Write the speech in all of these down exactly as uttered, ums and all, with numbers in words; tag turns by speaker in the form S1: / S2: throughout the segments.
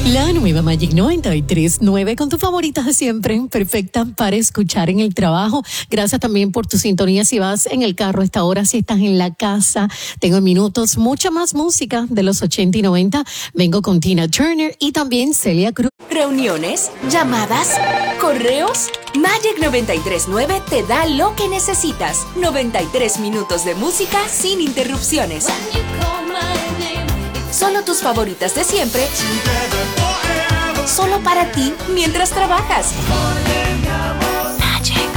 S1: La nueva Magic noventa y tres punto nueve con tus favoritas de siempre, perfecta para escuchar en el trabajo. Gracias también por tu sintonía si vas en el carro a esta hora, si estás en la casa. Tengo en minutos mucha más música de los ochenta y noventa. Vengo con Tina Turner y también Celia Cruz.
S2: Reuniones, llamadas, correos. Magic noventa y tres punto nueve te da lo que necesitas. noventa y tres minutos de música sin interrupciones. Solo tus favoritas de siempre. Solo para ti mientras trabajas. Magic.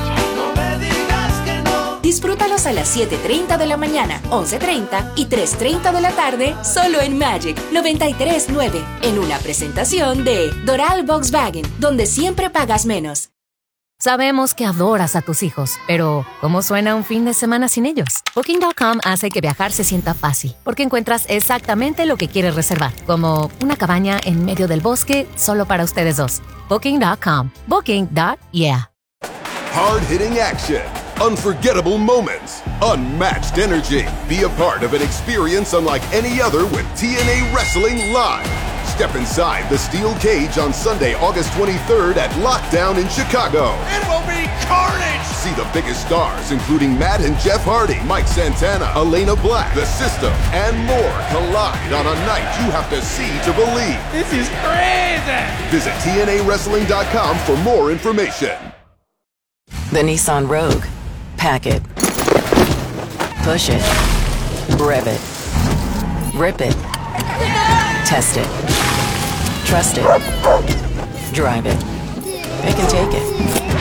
S2: Disfrútalos a las siete treinta de la mañana, once treinta y tres treinta de la tarde, solo en Magic noventa y tres punto nueve, en una presentación de Doral Volkswagen, donde siempre pagas menos.
S3: Sabemos que adoras a tus hijos, pero ¿cómo suena un fin de semana sin ellos? Booking punto com hace que viajar se sienta fácil, porque encuentras exactamente lo que quieres reservar, como una cabaña en medio del bosque solo para ustedes dos. Booking punto com. Booking. Yeah.
S4: Hard-hitting action, unforgettable moments, unmatched energy. Be a part of an experience unlike any other with T N A Wrestling Live. Step inside the steel cage on Sunday, August twenty-third at Lockdown in Chicago.
S5: It will be carnage!
S4: See the biggest stars, including Matt and Jeff Hardy, Mike Santana, Elena Black, The System, and more collide on a night you have to see to believe.
S5: This is crazy!
S4: Visit T N A wrestling dot com for more information.
S6: The Nissan Rogue. Pack it. Push it. Rev it. Rip it. Test it. Trust it. Drive it. Pick and take it.